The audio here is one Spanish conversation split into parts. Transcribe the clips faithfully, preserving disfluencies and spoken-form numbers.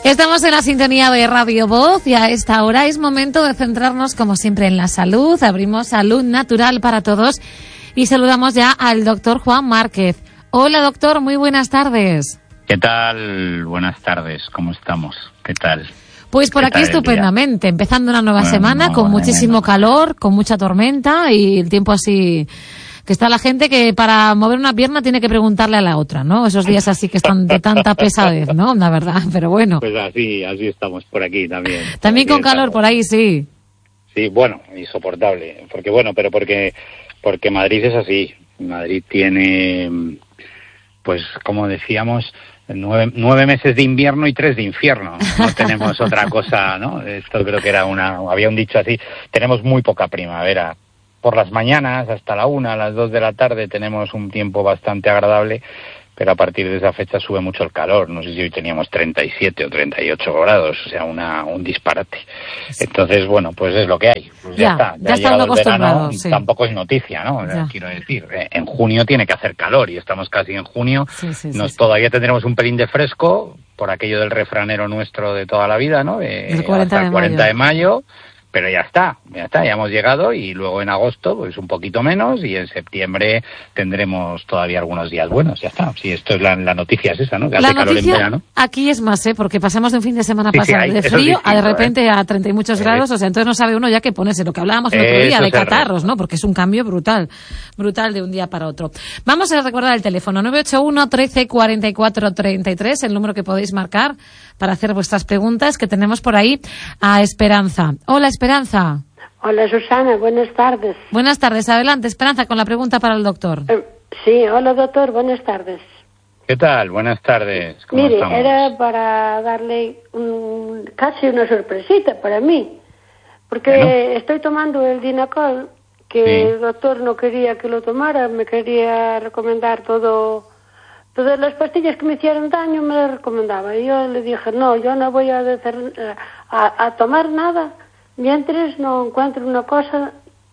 Estamos en la sintonía de Radio Voz y a esta hora es momento de centrarnos, como siempre, en la salud. Abrimos Salud Natural para Todos y saludamos ya al doctor Juan Márquez. Hola, doctor, muy buenas tardes. ¿Qué tal? Buenas tardes, ¿cómo estamos? ¿Qué tal? Pues por aquí estupendamente, empezando una nueva bueno, semana no, con muchísimo calor, con mucha tormenta y el tiempo así... que está la gente que para mover una pierna tiene que preguntarle a la otra, ¿no? Esos días así que están de tanta pesadez, ¿no? La verdad, pero bueno. Pues así, así estamos por aquí también. También con calor por ahí, sí. Sí, bueno, insoportable. Porque bueno, pero porque porque Madrid es así. Madrid tiene, pues como decíamos, nueve, nueve meses de invierno y tres de infierno. No tenemos otra cosa, ¿no? Esto creo que era una, había un dicho así. Tenemos muy poca primavera. Por las mañanas, hasta la una, a las dos de la tarde, tenemos un tiempo bastante agradable, pero a partir de esa fecha sube mucho el calor. No sé si hoy teníamos treinta y siete o treinta y ocho grados, o sea, una, un disparate. Entonces, bueno, pues es lo que hay. Pues ya, ya está, ya, ya estando acostumbrados. Sí. Tampoco es noticia, ¿no? Ya. Quiero decir, en junio tiene que hacer calor y estamos casi en junio. Sí, sí, Nos, sí, todavía sí. tendremos un pelín de fresco, por aquello del refranero nuestro de toda la vida, ¿no? Eh, el cuarenta hasta el cuarenta de mayo. Pero ya está, ya está, ya hemos llegado y luego en agosto pues un poquito menos y en septiembre tendremos todavía algunos días buenos, ya está. Sí, esto es la, la noticia es esa, ¿no? Que la hace calor en verano. Aquí es más, ¿eh? Porque pasamos de un fin de semana sí, pasado sí, hay, de frío a de repente ¿eh? a treinta y muchos eh. grados, o sea, entonces no sabe uno ya qué ponerse, lo que hablábamos el otro día de catarros, ¿no? Porque es un cambio brutal, brutal de un día para otro. Vamos a recordar el teléfono, nueve ocho uno, trece, cuarenta y cuatro, treinta y tres, el número que podéis marcar para hacer vuestras preguntas, que tenemos por ahí a Esperanza. Hola, Esperanza. Hola, Susana, buenas tardes. Buenas tardes, adelante, Esperanza, con la pregunta para el doctor. Eh, sí, hola, doctor, buenas tardes. ¿Qué tal? Buenas tardes. ¿Cómo Mire, estamos? Era para darle un, casi una sorpresita para mí, porque bueno. estoy tomando el Dinacol, que sí. el doctor no quería que lo tomara, me quería recomendar todo, todas las pastillas que me hicieron daño me las recomendaba, y yo le dije, no, yo no voy a, hacer, a, a tomar nada, mientras no encuentro una cosa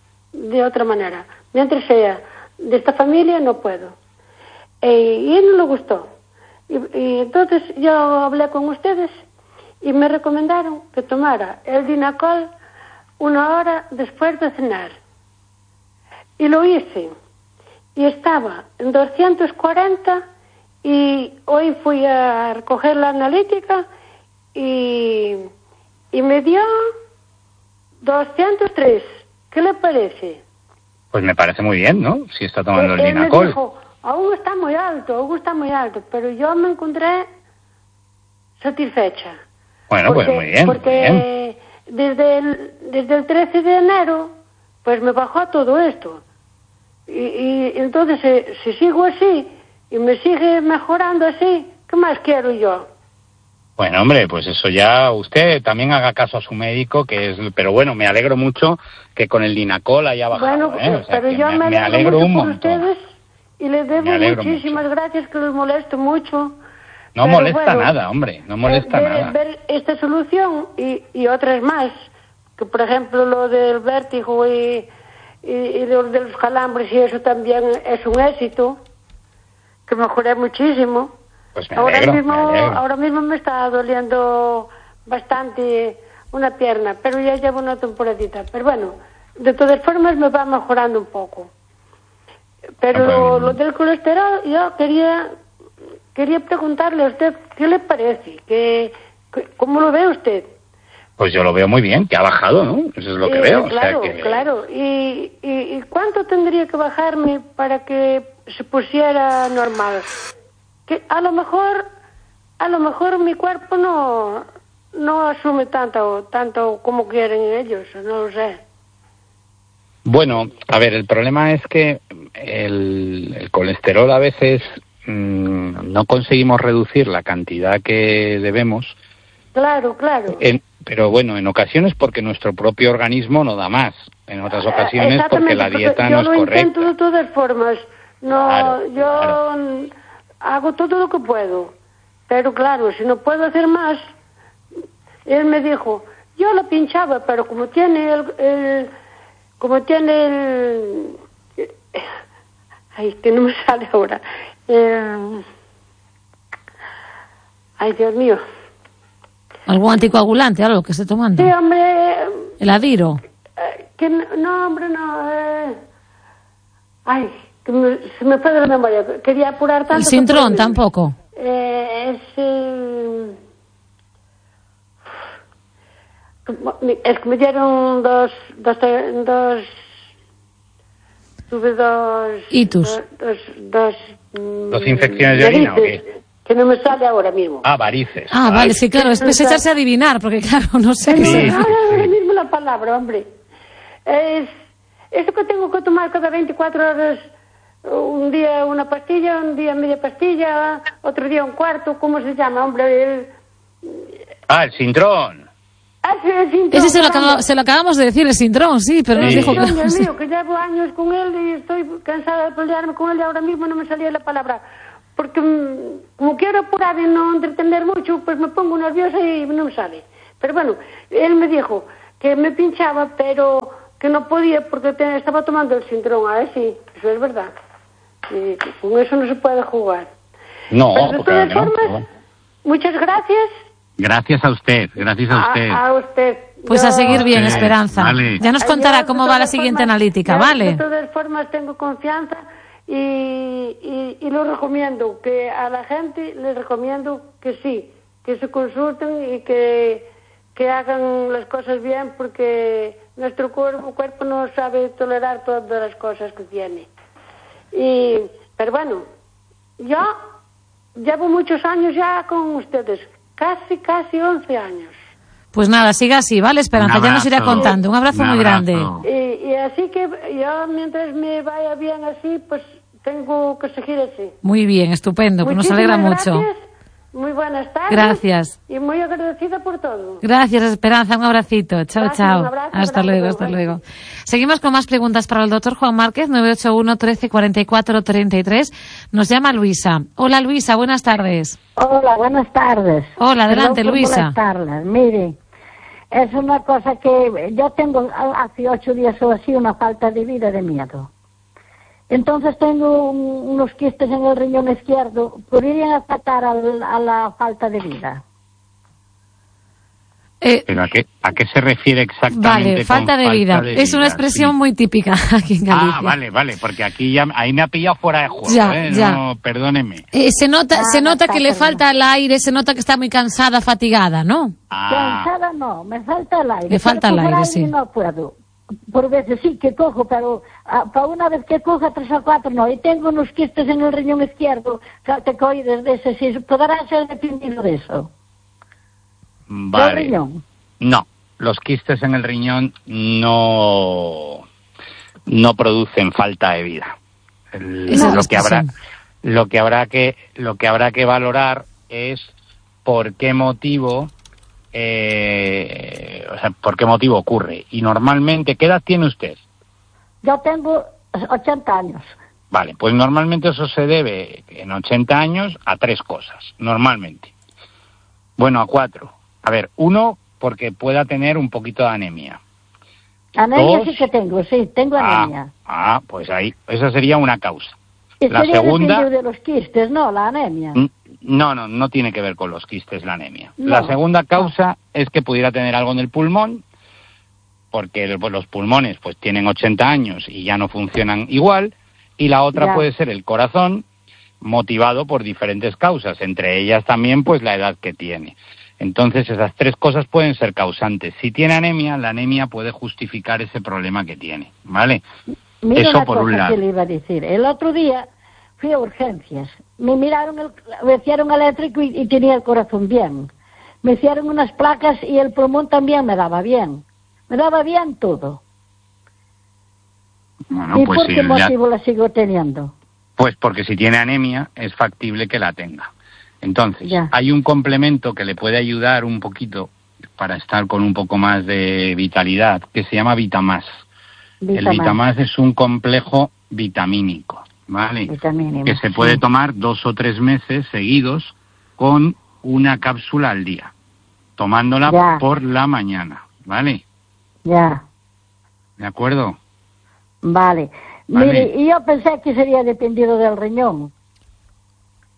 de otra manera. Mientras sea de esta familia, no puedo. E, y él no le gustó. Y, y entonces yo hablé con ustedes y me recomendaron que tomara el Dinacol una hora después de cenar. Y lo hice. Y estaba en doscientos cuarenta y hoy fui a recoger la analítica y, y me dio doscientos tres. ¿Qué le parece? Pues me parece muy bien, ¿no? Si está tomando él, el Dinacol. Él me dijo, aún está muy alto, aún está muy alto, pero yo me encontré satisfecha. Bueno, porque, pues muy bien. Porque muy bien. Desde, el, desde el trece de enero, pues me bajó todo esto. Y, y entonces, si, si sigo así y me sigue mejorando así, ¿qué más quiero yo? Bueno, hombre, pues eso ya usted también haga caso a su médico, que es, pero bueno, me alegro mucho que con el Dinacol haya bajado, bueno, ¿eh? O sea, pero yo me, me, me alegro mucho un por montón. Ustedes y les debo muchísimas mucho. gracias, que los molesto mucho. No pero molesta bueno, nada, hombre, no molesta ver, nada. Ver esta solución y, y otras más, que por ejemplo lo del vértigo y, y, y lo de los calambres y eso también es un éxito, que mejoré muchísimo. Pues me ahora alegro, mismo me alegro. ahora mismo me está doliendo bastante una pierna, pero ya llevo una temporadita. Pero bueno, de todas formas me va mejorando un poco. Pero no, pues, lo del colesterol, yo quería quería preguntarle a usted qué le parece, que, que cómo lo ve usted. Pues yo lo veo muy bien, que ha bajado, ¿no? Eso es lo que eh, veo. Claro, o sea que... claro. ¿Y, y, ¿Y cuánto tendría que bajarme para que se pusiera normal? Que a lo mejor a lo mejor mi cuerpo no no asume tanto tanto como quieren ellos, no lo sé. Bueno, a ver, el problema es que el, el colesterol a veces mmm, no conseguimos reducir la cantidad que debemos. Claro, claro. En, pero bueno, en ocasiones porque nuestro propio organismo no da más, en otras ocasiones porque la dieta no es correcta. Yo lo intento de todas formas. No, claro, yo claro. hago todo lo que puedo, pero claro, si no puedo hacer más, él me dijo, yo lo pinchaba, pero como tiene el, el como tiene el, ay, que no me sale ahora, eh, ay, Dios mío, ¿Algún anticoagulante, algo que esté tomando? Sí, hombre... ¿El Adiro? Eh, que no, no, hombre, no. Eh... Ay, que me, se me fue de la memoria. Quería apurar tanto... ¿El Sintrón tampoco? Eh, es... Eh... Es que me dieron dos... Dos... dos tuve dos... ¿Itus? Dos... Dos, dos, dos infecciones de orina, ¿o qué? Que no me sale ahora mismo. Ah, varices. Ah, vale, sí, claro, es pues echarse a adivinar, porque claro, no sé. Sí, qué sí, será. sí. Ahora mismo la palabra, hombre. Es eso que tengo que tomar cada veinticuatro horas, un día una pastilla, un día media pastilla, otro día un cuarto, ¿cómo se llama, hombre? El... Ah, el Sintrón. Ah, sí, el Sintrón. Ese se lo, acaba, se lo acabamos de decir, el Sintrón, sí, pero Sí. nos dijo que... Dios mío, que llevo años con él y estoy cansada de pelearme con él y ahora mismo no me salía la palabra. Porque como quiero apurar y no entretener mucho, pues me pongo nerviosa y no me sale. Pero bueno, él me dijo que me pinchaba, pero que no podía porque te, estaba tomando el Sintrón. A ver, sí, eso es verdad. Y con eso no se puede jugar. No, pero de todas claro, formas, no. Muchas gracias. Gracias a usted, gracias a usted. A, a usted. Pues Yo... a seguir bien, Sí, Esperanza. Vale. Ya nos contará Yo, cómo de va la todas siguiente formas, analítica, yo, ¿vale? De todas formas tengo confianza y, y, y lo recomiendo, que a la gente les recomiendo que sí, que se consulten y que, que hagan las cosas bien, porque nuestro cuerpo, cuerpo no sabe tolerar todas las cosas que tiene. Y, pero bueno, yo llevo muchos años ya con ustedes, casi, casi once años. Pues nada, siga así, ¿vale, Esperanza? Ya nos irá contando. Un abrazo Un muy abrazo. grande. Y, y así que yo, mientras me vaya bien así, pues tengo que seguir así. Muy bien, estupendo, pues nos Muchísimas alegra mucho. gracias, muy buenas tardes. Gracias. Y muy agradecida por todo. Gracias, Esperanza, un abracito. Chao, Gracias, chao. un abrazo, Hasta un luego, abrazo. hasta luego. Seguimos con más preguntas para el doctor Juan Márquez, nueve ocho uno, trece, cuarenta y cuatro, treinta y tres. Nos llama Luisa. Hola, Luisa, buenas tardes. Hola, buenas tardes. Hola, adelante, Perdón por Luisa. molestarlas. Mire, es una cosa que yo tengo hace ocho días o así una falta de vida de miedo. Entonces tengo un, unos quistes en el riñón izquierdo. ¿Podrían afectar al, a la falta de vida? Eh, ¿Pero a qué, a qué se refiere exactamente? Vale, con falta de vida. de Es una vida? expresión Sí. muy típica aquí en Galicia. Ah, vale, vale, porque aquí ya, ahí me ha pillado fuera de juego, Ya, ¿eh? ya. No, perdóneme. Eh, se nota, Ah, se nota está, que le perdona. falta el aire, se nota que está muy cansada, fatigada, ¿no? Ah, Cansada no, me falta el aire. Le falta Quiero el coger aire, sí. y no puedo. Por veces sí que cojo, pero ah, para una vez que coja tres o cuatro no. Y tengo unos quistes en el riñón izquierdo, caltecoides de ese, sí. ¿Podrá ser dependido de eso? ¿Del vale. riñón? No, los quistes en el riñón no, no producen falta de vida. El- Esa es la lo que habrá, expresión. lo que habrá que, lo que habrá que valorar es por qué motivo, eh, o sea, por qué motivo ocurre. Y normalmente, ¿qué edad tiene usted? Yo tengo ochenta años. Vale, pues normalmente eso se debe en ochenta años a tres cosas, normalmente. Bueno, a cuatro. A ver, uno, porque pueda tener un poquito de anemia. Anemia Dos. sí que tengo, sí, tengo Ah, anemia. ah, pues ahí, esa sería una causa. Y La sería segunda, dependido de los quistes, no, la anemia. n- no, no, no tiene que ver con los quistes la anemia. No. La segunda causa es que pudiera tener algo en el pulmón, porque pues, los pulmones pues tienen ochenta años y ya no funcionan igual, y la otra Ya. puede ser el corazón, motivado por diferentes causas, entre ellas también pues la edad que tiene. Entonces esas tres cosas pueden ser causantes. Si tiene anemia, la anemia puede justificar ese problema que tiene, ¿vale? Mira Eso una por cosa un lado. que le iba a decir. El otro día fui a urgencias. Me miraron, el, me hicieron eléctrico y, y tenía el corazón bien. Me hicieron unas placas y el pulmón también me daba bien. Me daba bien todo. Bueno, ¿Y pues por sí, qué ya- motivo la sigo teniendo? Pues porque si tiene anemia es factible que la tenga. Entonces, Ya. hay un complemento que le puede ayudar un poquito para estar con un poco más de vitalidad, que se llama Vitamás. El Vitamás. Vitamás es un complejo vitamínico, ¿vale? Vitamínico, Que se sí. puede tomar dos o tres meses seguidos con una cápsula al día, tomándola Ya. por la mañana, ¿vale? Ya, ¿De acuerdo? vale. Vale. Mire, y yo pensé que sería dependido del riñón.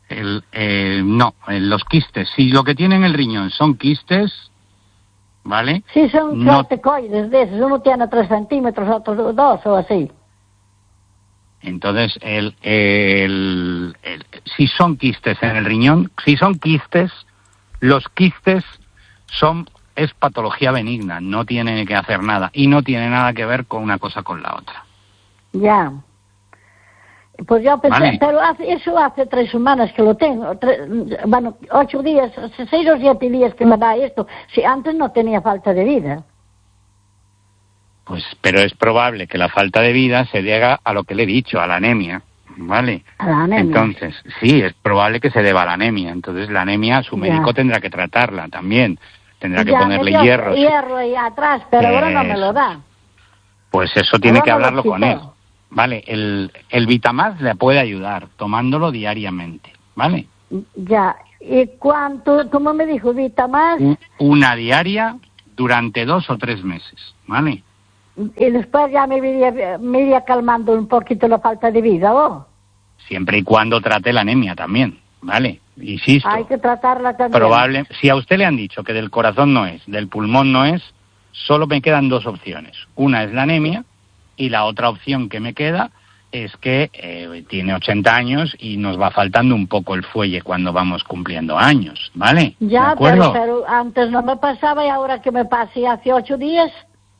El, eh, no, los quistes. Si lo que tiene en el riñón son quistes, ¿vale? Sí, son no... corticoides de esos. Uno tiene tres centímetros, otro dos o así. Entonces, el, el, el, si son quistes en el riñón, si son quistes, los quistes son es patología benigna, no tiene que hacer nada y no tiene nada que ver con una cosa con la otra. Ya. Pues yo pensé, vale. pero hace, eso hace tres semanas que lo tengo, tres, bueno, ocho días, seis o siete días que me da esto. Si antes no tenía falta de vida. Pues, pero es probable que la falta de vida se deba a lo que le he dicho, a la anemia, ¿vale? A la anemia. Entonces, sí, es probable que se deba a la anemia. Entonces, la anemia, su médico ya. tendrá que tratarla también. Tendrá que ya, ponerle me dio hierro. hierro ahí atrás, pero ahora no me lo da. Pues eso tiene ahora que hablarlo no con él. Vale, el, el Vitamaz le puede ayudar, tomándolo diariamente, ¿vale? Ya, ¿y cuánto, cómo me dijo, Vitamaz? Una diaria durante dos o tres meses, ¿vale? Y después ya me iría, me iría calmando un poquito la falta de vida, ¿oh? Siempre y cuando trate la anemia también, ¿vale? Insisto. Hay que tratarla también. Probable, si a usted le han dicho que del corazón no es, del pulmón no es, solo me quedan dos opciones. Una es la anemia y la otra opción que me queda es que eh, tiene ochenta años y nos va faltando un poco el fuelle cuando vamos cumpliendo años, ¿vale? Ya, pero, pero antes no me pasaba y ahora que me pase hace ocho días...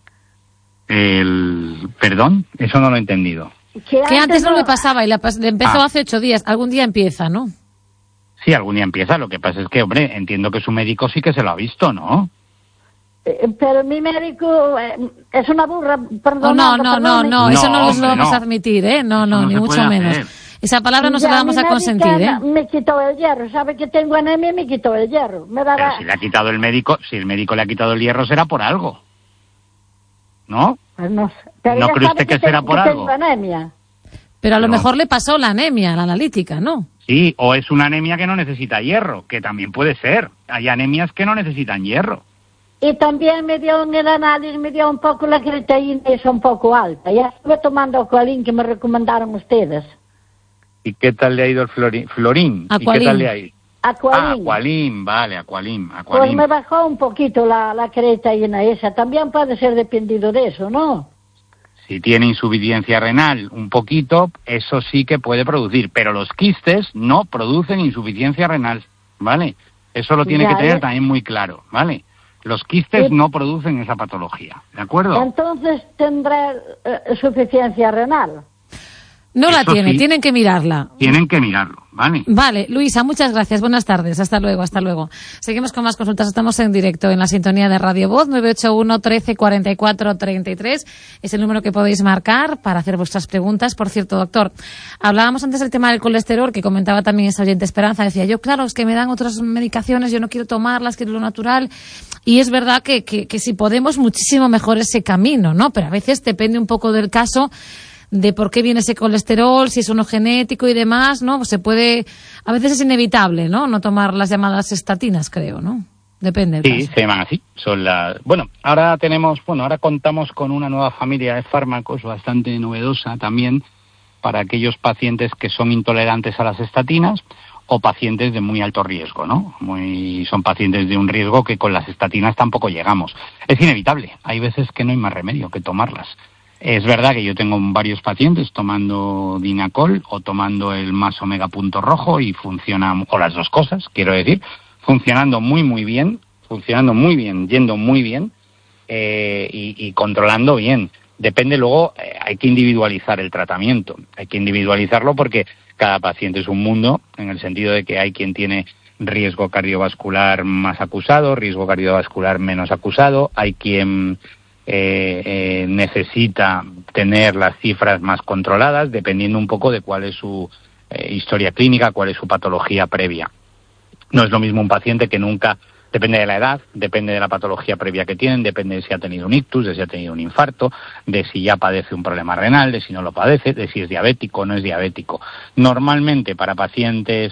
El... Perdón, eso no lo he entendido. Que antes, que antes no, no le pasaba y le, le empezó ah. hace ocho días. Algún día empieza, ¿no? Sí, algún día empieza. Lo que pasa es que, hombre, entiendo que su médico sí que se lo ha visto, ¿no? Eh, pero mi médico eh, es una burra, perdón. No, no, no, no, eso no, no lo vamos no. a admitir, ¿eh? No, no, no ni mucho menos. Hacer. Esa palabra no ya, se la vamos a consentir, ¿eh? Me quitó el hierro, sabe que tengo anemia y me quitó el hierro. Me daba... Pero si le ha quitado el médico, si el médico le ha quitado el hierro será por algo, ¿no? Pues no sé. Pero ¿No cree usted que, que será por que algo? Tengo anemia. Pero a lo no. mejor le pasó la anemia, la analítica, ¿no? Sí, o es una anemia que no necesita hierro, que también puede ser. Hay anemias que no necesitan hierro. Y también me dio en el análisis, me dio un poco la creatinina, es un poco alta. Ya estuve tomando Aqualin que me recomendaron ustedes. ¿Y qué tal le ha ido el florín? florín? ¿Y qué tal le ha ido? Aqualin. Ah, Aqualin, vale, Aqualin, Aqualin. Pues me bajó un poquito la, la creatinina esa. También puede ser dependido de eso, ¿no? Si tiene insuficiencia renal un poquito, eso sí que puede producir. Pero los quistes no producen insuficiencia renal, ¿vale? Eso lo tiene ya, que tener ya. también muy claro, ¿vale? Los quistes ¿Sí? no producen esa patología, ¿de acuerdo? Entonces tendrá uh, suficiencia renal. No la Eso tiene, sí, tienen que mirarla. Tienen que mirarlo, ¿vale? Vale, Luisa, muchas gracias. Buenas tardes. Hasta luego, hasta luego. Seguimos con más consultas. Estamos en directo en la sintonía de Radio Voz. nueve ocho uno, trece, cuarenta y cuatro, treinta y tres. Es el número que podéis marcar para hacer vuestras preguntas. Por cierto, doctor, hablábamos antes del tema del colesterol, que comentaba también esa oyente Esperanza. Decía, yo, claro, es que me dan otras medicaciones, yo no quiero tomarlas, quiero lo natural. Y es verdad que, que, que si podemos, muchísimo mejor ese camino, ¿no? Pero a veces depende un poco del caso de por qué viene ese colesterol, si es uno genético y demás, ¿no? Pues se puede, a veces es inevitable, ¿no? No tomar las llamadas estatinas, creo, ¿no? Depende del Sí, caso. se llaman así. Son las... Bueno, ahora tenemos, bueno, ahora contamos con una nueva familia de fármacos bastante novedosa también para aquellos pacientes que son intolerantes a las estatinas o pacientes de muy alto riesgo, ¿no? Muy, son pacientes de un riesgo que con las estatinas tampoco llegamos. Es inevitable. Hay veces que no hay más remedio que tomarlas. Es verdad que yo tengo varios pacientes tomando Dinacol o tomando el Más Omega Punto Rojo y funcionan, o las dos cosas, quiero decir, funcionando muy, muy bien, funcionando muy bien, yendo muy bien eh, y, y controlando bien. Depende luego, eh, hay que individualizar el tratamiento, hay que individualizarlo porque cada paciente es un mundo, en el sentido de que hay quien tiene riesgo cardiovascular más acusado, riesgo cardiovascular menos acusado, hay quien... Eh, eh, necesita tener las cifras más controladas dependiendo un poco de cuál es su eh, historia clínica, cuál es su patología previa. No es lo mismo un paciente que nunca, depende de la edad, depende de la patología previa que tienen, depende de si ha tenido un ictus, de si ha tenido un infarto, de si ya padece un problema renal, de si no lo padece, de si es diabético o no es diabético. Normalmente para pacientes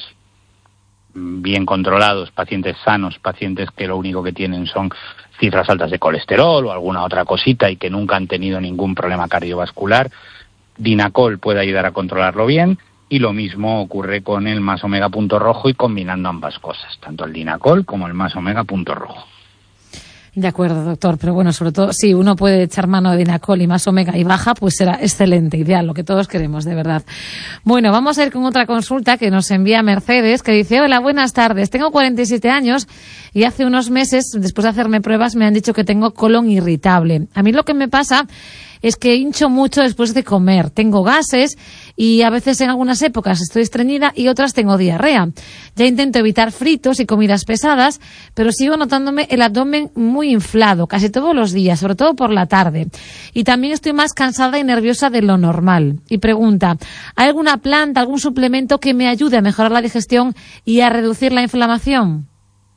bien controlados, pacientes sanos, pacientes que lo único que tienen son cifras altas de colesterol o alguna otra cosita y que nunca han tenido ningún problema cardiovascular, Dinacol puede ayudar a controlarlo bien Y lo mismo ocurre con el Más Omega Punto Rojo y combinando ambas cosas, tanto el Dinacol como el Más Omega Punto Rojo. De acuerdo, doctor, pero bueno, sobre todo, si uno puede echar mano de Dinacol y Más Omega y baja, pues será excelente, ideal, lo que todos queremos, de verdad. Bueno, vamos a ir con otra consulta que nos envía Mercedes, que dice: hola, buenas tardes, tengo cuarenta y siete años y hace unos meses, después de hacerme pruebas, me han dicho que tengo colon irritable. A mí lo que me pasa es que hincho mucho después de comer, tengo gases y a veces en algunas épocas estoy estreñida y otras tengo diarrea. Ya intento evitar fritos y comidas pesadas, pero sigo notándome el abdomen muy inflado casi todos los días, sobre todo por la tarde. Y también estoy más cansada y nerviosa de lo normal. Y pregunta, ¿hay alguna planta, algún suplemento que me ayude a mejorar la digestión y a reducir la inflamación?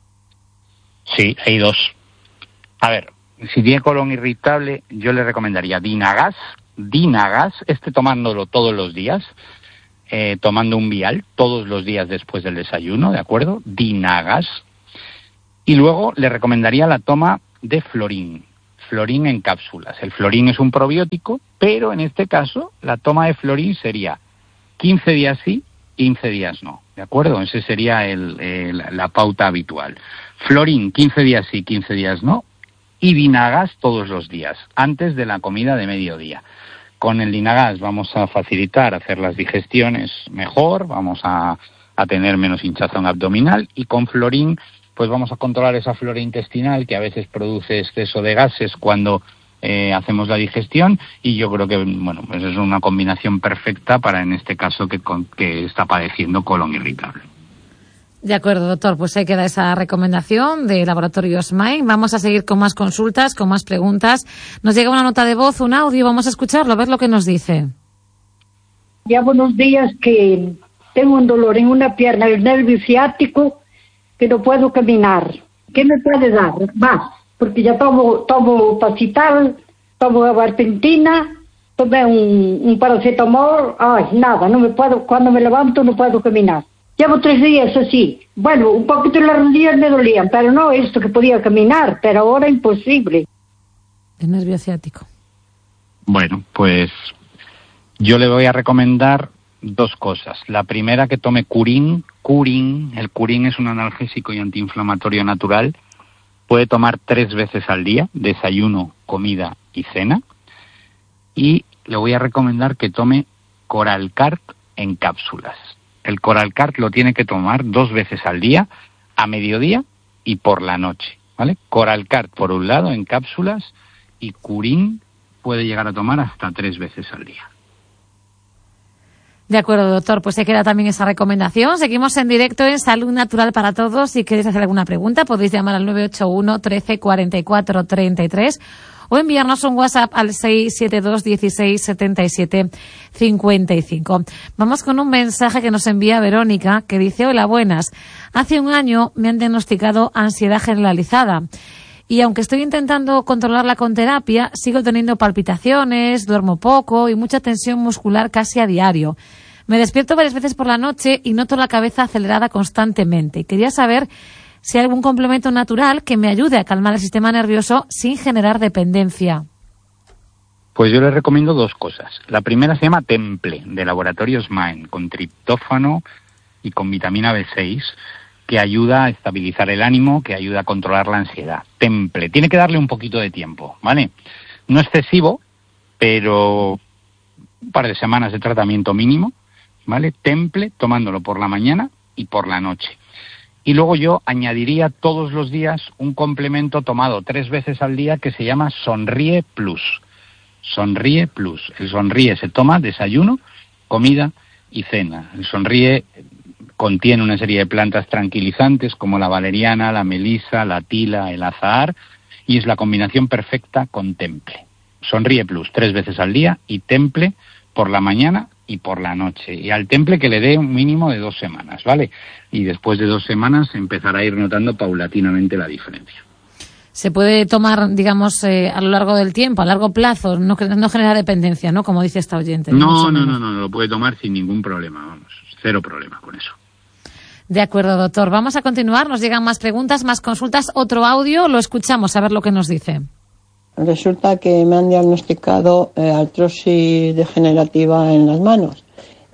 Sí, hay dos. A ver, si tiene colon irritable, yo le recomendaría Dinagas, Dinagas, este tomándolo todos los días, eh, tomando un vial todos los días después del desayuno, ¿de acuerdo? Dinagas. Y luego le recomendaría la toma de Florín, Florín en cápsulas. El Florín es un probiótico, pero en este caso la toma de Florín sería quince días sí, quince días no, ¿de acuerdo? Esa sería el, el, la pauta habitual. Florín, quince días sí, quince días no, y Dinagas todos los días, antes de la comida de mediodía. Con el Dinagas vamos a facilitar hacer las digestiones mejor, vamos a, a tener menos hinchazón abdominal, y con Florín pues vamos a controlar esa flora intestinal que a veces produce exceso de gases cuando eh, hacemos la digestión, y yo creo que bueno, pues es una combinación perfecta para en este caso que, que está padeciendo colon irritable. De acuerdo, doctor, pues ahí queda esa recomendación de Laboratorio Smain. Vamos a seguir con más consultas, con más preguntas. Nos llega una nota de voz, un audio, vamos a escucharlo, a ver lo que nos dice. Ya buenos días, que tengo un dolor en una pierna, el nervio ciático, que no puedo caminar. ¿Qué me puede dar? Más, porque ya tomo, tomo Pacital, tomo gabapentina, tomé un, un paracetamol, ay, nada, no me puedo, cuando me levanto no puedo caminar. Llevo tres días así. Bueno, un poquito las rodillas me dolían, pero no esto que podía caminar, pero ahora imposible. El nervio ciático. Bueno, pues yo le voy a recomendar dos cosas. La primera, que tome Curín. Curín, el Curín es un analgésico y antiinflamatorio natural. Puede tomar tres veces al día, desayuno, comida y cena. Y le voy a recomendar que tome Coralcart en cápsulas. El Coralcart lo tiene que tomar dos veces al día, a mediodía y por la noche, ¿vale? Coralcart por un lado en cápsulas, y Curín puede llegar a tomar hasta tres veces al día. De acuerdo, doctor, pues se queda también esa recomendación. Seguimos en directo en Salud Natural para Todos. Si queréis hacer alguna pregunta, podéis llamar al nueve ocho uno, trece, cuarenta y cuatro, treinta y tres o enviarnos un WhatsApp al seis siete dos, dieciséis, setenta y siete, cincuenta y cinco. Vamos con un mensaje que nos envía Verónica, que dice: hola, buenas. Hace un año me han diagnosticado ansiedad generalizada. Y aunque estoy intentando controlarla con terapia, sigo teniendo palpitaciones, duermo poco y mucha tensión muscular casi a diario. Me despierto varias veces por la noche y noto la cabeza acelerada constantemente. Quería saber si hay algún complemento natural que me ayude a calmar el sistema nervioso sin generar dependencia. Pues yo les recomiendo dos cosas. La primera se llama Temple, de Laboratorio Smain, con triptófano y con vitamina B seis, que ayuda a estabilizar el ánimo, que ayuda a controlar la ansiedad. Temple. Tiene que darle un poquito de tiempo, ¿vale? No excesivo, pero un par de semanas de tratamiento mínimo, ¿vale? Temple, tomándolo por la mañana y por la noche. Y luego yo añadiría todos los días un complemento tomado tres veces al día que se llama Sonríe Plus. Sonríe Plus. El Sonríe se toma desayuno, comida y cena. El Sonríe contiene una serie de plantas tranquilizantes como la valeriana, la melisa, la tila, el azahar, y es la combinación perfecta con Temple. Sonríe Plus tres veces al día y Temple por la mañana y por la noche. Y al Temple que le dé un mínimo de dos semanas, ¿vale? Y después de dos semanas empezará a ir notando paulatinamente la diferencia. Se puede tomar, digamos, eh, a lo largo del tiempo, a largo plazo, no, no genera dependencia, ¿no? Como dice esta oyente. No, no, no, no, no, lo puede tomar sin ningún problema, vamos, cero problema con eso. De acuerdo, doctor. Vamos a continuar, nos llegan más preguntas, más consultas, otro audio, lo escuchamos, a ver lo que nos dice. Resulta que me han diagnosticado eh, artrosis degenerativa en las manos.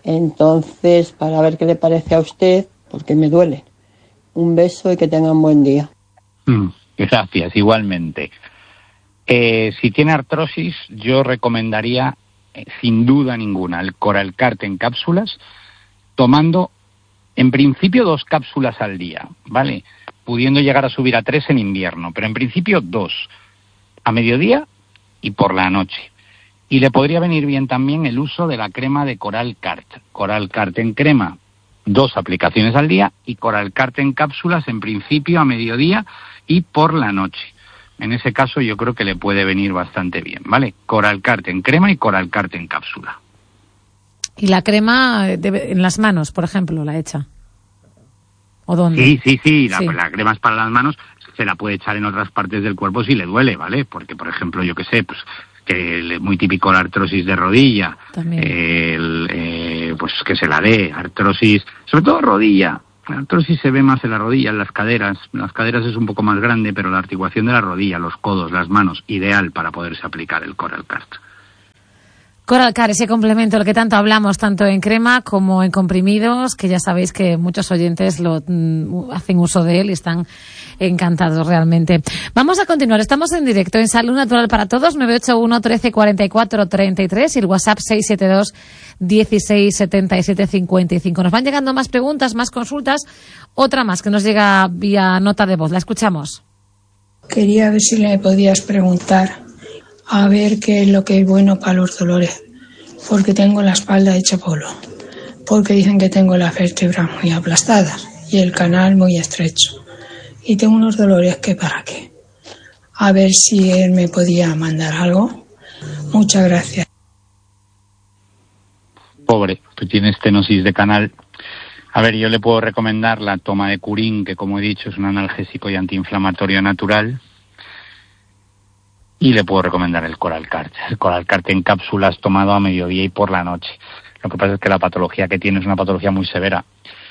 Entonces, para ver qué le parece a usted, porque me duele. Un beso y que tengan buen día. Mm, gracias, igualmente. Eh, si tiene artrosis, yo recomendaría, eh, sin duda ninguna, el Coralcart en cápsulas, tomando, en principio, dos cápsulas al día, ¿vale? Pudiendo llegar a subir a tres en invierno, pero en principio dos, a mediodía y por la noche. Y le podría venir bien también el uso de la crema de Coralcart. Coralcart en crema, dos aplicaciones al día, y Coralcart en cápsulas, en principio, a mediodía y por la noche. En ese caso yo creo que le puede venir bastante bien, ¿vale? Coralcart en crema y Coralcart en cápsula. ¿Y la crema debe, en las manos, por ejemplo, la echa? ¿O dónde? Sí, sí, sí, la, sí. la crema es para las manos, se la puede echar en otras partes del cuerpo si le duele, ¿vale? Porque, por ejemplo, yo qué sé, pues que es muy típico la artrosis de rodilla, eh, el, eh, pues que se la dé, artrosis, sobre todo rodilla. La artrosis se ve más en la rodilla, en las caderas. Las caderas es un poco más grande, pero la articulación de la rodilla, los codos, las manos, ideal para poderse aplicar el Coralcart. Coralcart, ese complemento, lo que tanto hablamos, tanto en crema como en comprimidos, que ya sabéis que muchos oyentes lo mm, hacen uso de él y están encantados realmente. Vamos a continuar, estamos en directo en Salud Natural para Todos, nueve ocho uno, trece, cuarenta y cuatro, treinta y tres y el WhatsApp seis siete dos, dieciséis, setenta y siete, cincuenta y cinco. Nos van llegando más preguntas, más consultas, otra más que nos llega vía nota de voz. La escuchamos. Quería ver si le podías preguntar a ver qué es lo que es bueno para los dolores, porque tengo la espalda hecha polvo, porque dicen que tengo las vértebras muy aplastadas y el canal muy estrecho, y tengo unos dolores que para qué. A ver si él me podía mandar algo. Muchas gracias. Pobre, tú tienes estenosis de canal. A ver, yo le puedo recomendar la toma de Curín, que como he dicho es un analgésico y antiinflamatorio natural. Y le puedo recomendar el Coralcart. El Coralcart en cápsulas tomado a mediodía y por la noche. Lo que pasa es que la patología que tiene es una patología muy severa.